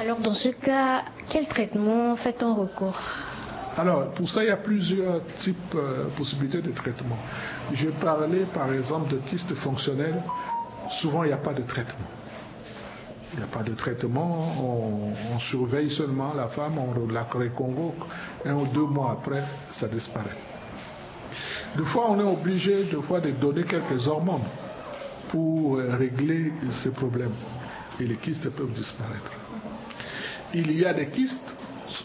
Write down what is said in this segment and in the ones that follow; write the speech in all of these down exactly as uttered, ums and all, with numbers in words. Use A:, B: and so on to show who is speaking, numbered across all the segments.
A: Alors dans ce cas, quel traitement fait-on recours?
B: Alors, pour ça, il y a plusieurs types, euh, possibilités de traitement. Je parlais par exemple de kystes fonctionnels. Souvent, il n'y a pas de traitement. Il n'y a pas de traitement. On, on surveille seulement la femme, on la reconvoque. Un ou deux mois après, ça disparaît. Des fois, on est obligé de, fois, de donner quelques hormones pour régler ces problèmes. Et les kystes peuvent disparaître. Il y a des kystes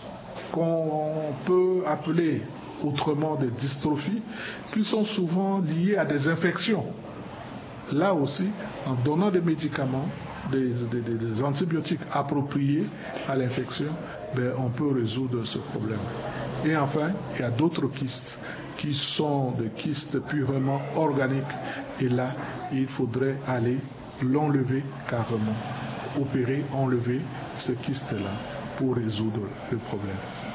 B: qu'on peut appeler autrement des dystrophies, qui sont souvent liées à des infections. Là aussi, en donnant des médicaments, des, des, des antibiotiques appropriés à l'infection, ben, on peut résoudre ce problème. Et enfin, il y a d'autres kystes qui sont des kystes purement organiques. Et là, il faudrait aller l'enlever carrément, opérer, enlever ce kyste-là pour résoudre le problème.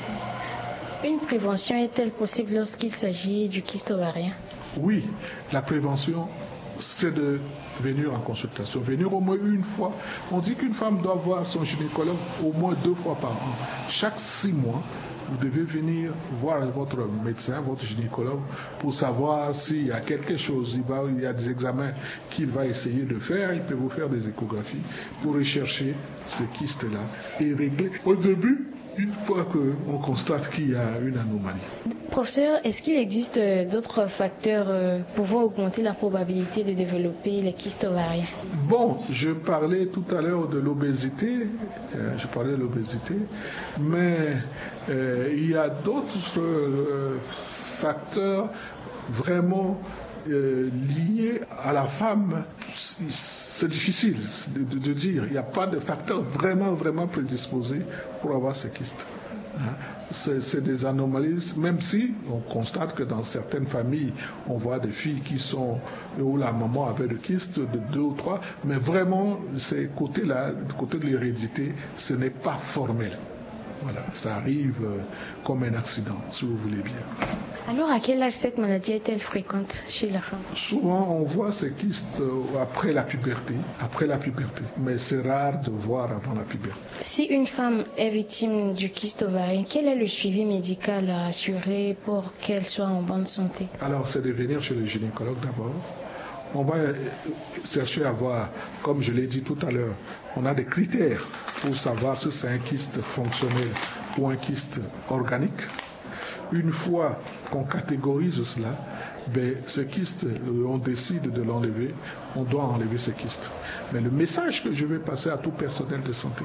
A: Une prévention est-elle possible lorsqu'il s'agit du kyste ovarien?
B: Oui, la prévention, c'est de venir en consultation, venir au moins une fois. On dit qu'une femme doit voir son gynécologue au moins deux fois par an. Chaque six mois, vous devez venir voir votre médecin, votre gynécologue, pour savoir s'il y a quelque chose. Il, va, il y a des examens qu'il va essayer de faire. Il peut vous faire des échographies pour rechercher ce kyste-là et régler au début, une fois qu'on constate qu'il y a une anomalie.
A: Professeur, est-ce qu'il existe d'autres facteurs euh, pouvant augmenter la probabilité de développer les kystes ovariens?
B: Bon, je parlais tout à l'heure de l'obésité, euh, je parlais de l'obésité, mais euh, il y a d'autres euh, facteurs vraiment euh, liés à la femme. C'est difficile de, de, de dire, il n'y a pas de facteur vraiment, vraiment prédisposé pour avoir ces kystes. Hein? C'est, c'est des anomalies, même si on constate que dans certaines familles, on voit des filles qui sont, où la maman avait des kystes de deux ou trois, mais vraiment, ces côtés-là, du côté de l'hérédité, ce n'est pas formel. Voilà, ça arrive euh, comme un accident, si vous voulez bien.
A: Alors, à quel âge cette maladie est-elle fréquente chez la femme?
B: Souvent, on voit ces kystes euh, après la puberté, après la puberté, mais c'est rare de voir avant la puberté.
A: Si une femme est victime du kyste ovarien, quel est le suivi médical à assurer pour qu'elle soit en bonne santé?
B: Alors, c'est de venir chez le gynécologue d'abord. On va chercher à voir, comme je l'ai dit tout à l'heure, on a des critères pour savoir si c'est un kyste fonctionnel ou un kyste organique. Une fois qu'on catégorise cela, ben, ce kyste, on décide de l'enlever, on doit enlever ce kyste. Mais le message que je vais passer à tout personnel de santé,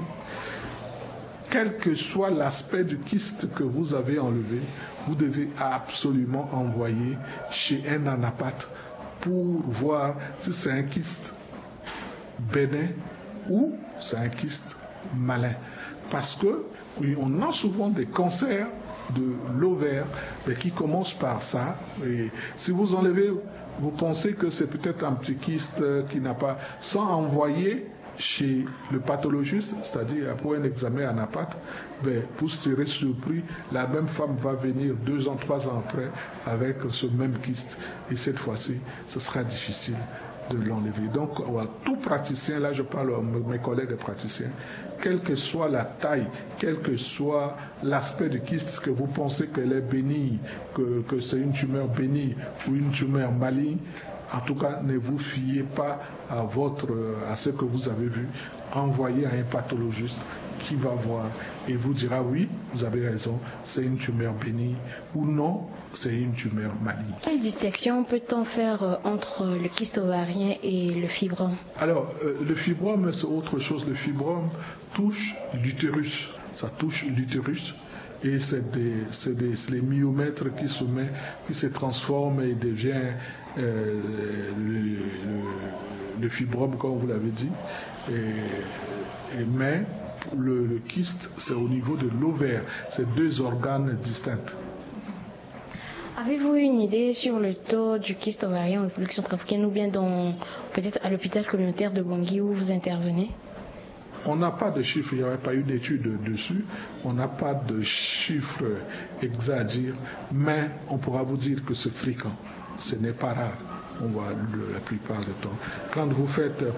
B: quel que soit l'aspect du kyste que vous avez enlevé, vous devez absolument envoyer chez un anapathe pour voir si c'est un kyste bénin ou c'est un kyste malin. Parce que oui, on a souvent des cancers de l'ovaire mais qui commencent par ça. Et si vous enlevez, vous pensez que c'est peut-être un petit kyste qui n'a pas, sans envoyer chez le pathologiste, c'est-à-dire pour un examen anapathe, ben, vous serez surpris, la même femme va venir deux ans, trois ans après avec ce même kyste. Et cette fois-ci, ce sera difficile de l'enlever. Donc, à tout praticien, là je parle à mes collègues praticiens, quelle que soit la taille, quel que soit l'aspect du kyste, que vous pensez qu'elle est bénigne, que, que c'est une tumeur bénigne ou une tumeur maligne, en tout cas, ne vous fiez pas à, votre, à ce que vous avez vu. Envoyez à un pathologiste qui va voir et vous dira oui, vous avez raison, c'est une tumeur bénigne ou non, c'est une tumeur maligne.
A: Quelle distinction peut-on faire entre le kyste ovarien et le fibrome?
B: Alors, euh, le fibrome, c'est autre chose. Le fibrome touche l'utérus. Ça touche l'utérus. Et c'est, des, c'est, des, c'est les myomètres qui se, met, qui se transforment et devient euh, le, le, le fibrome, comme vous l'avez dit. Et, et, mais le, le kyste, c'est au niveau de l'ovaire. C'est deux organes distincts.
A: Avez-vous une idée sur le taux du kyste ovarien en République centrafricaine ou bien dans, peut-être à l'hôpital communautaire de Bangui où vous intervenez?
B: On n'a pas de chiffres, il n'y aurait pas eu d'études dessus, on n'a pas de chiffres exacts à dire, mais on pourra vous dire que c'est fréquent, ce n'est pas rare, on voit le, la plupart du temps. Quand vous faites